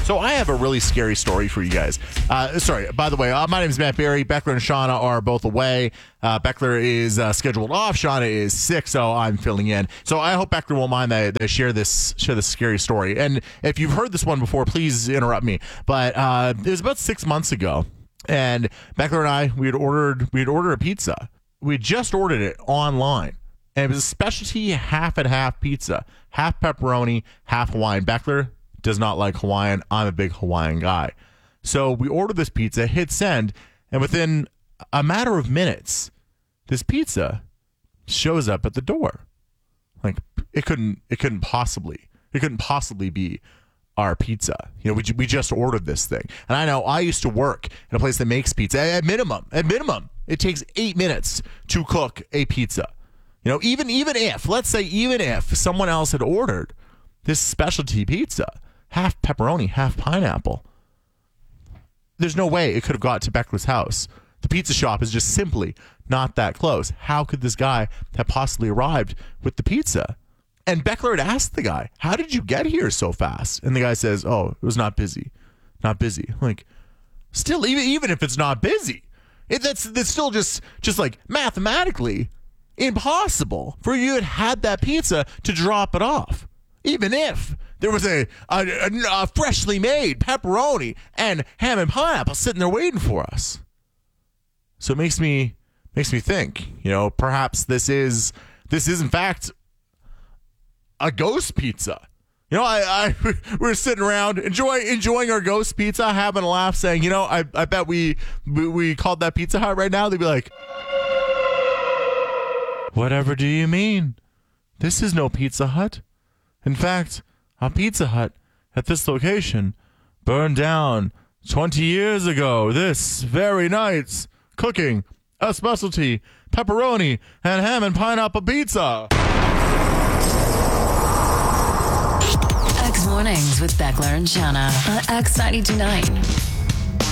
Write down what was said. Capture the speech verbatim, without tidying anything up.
So I have a really scary story for you guys. Uh, sorry, by the way, uh, my name is Matt Berry. Beckler and Shauna are both away. Uh, Beckler is uh, scheduled off. Shauna is sick, so I'm filling in. So I hope Beckler won't mind that I share this share this scary story. And if you've heard this one before, please interrupt me. But uh, it was about six months ago, and Beckler and I we had ordered we had ordered a pizza. We had just ordered it online, and it was a specialty half and half pizza, half pepperoni, half Hawaiian. Beckler does not like Hawaiian. I'm a big Hawaiian guy. So we ordered this pizza, hit send, and within a matter of minutes, this pizza shows up at the door. Like it couldn't it couldn't possibly it couldn't possibly be our pizza. You know, we we just ordered this thing. And I know I used to work in a place that makes pizza. At minimum, at minimum, it takes eight minutes to cook a pizza. You know, even even if, let's say even if someone else had ordered this specialty pizza, half pepperoni, half pineapple, there's no way it could have got to Beckler's house. The pizza shop is just simply not that close. How could this guy have possibly arrived with the pizza? And Beckler had asked the guy, how did you get here so fast? And the guy says, oh, it was not busy. Not busy. Like, still, even even if it's not busy, it, that's, that's still just, just like mathematically impossible for you to had that pizza to drop it off. Even if there was a, a, a, a freshly made pepperoni and ham and pineapple sitting there waiting for us. So it makes me makes me think, you know, perhaps this is this is in fact a ghost pizza. You know, I, I we're sitting around enjoy enjoying our ghost pizza, having a laugh, saying, you know, I I bet we we, we called that Pizza Hut right now. They'd be like, whatever do you mean? This is no Pizza Hut. In fact, our Pizza Hut at this location burned down twenty years ago this very night, cooking a specialty pepperoni and ham and pineapple pizza. X Mornings with Beckler and Shauna on X ninety-two point nine.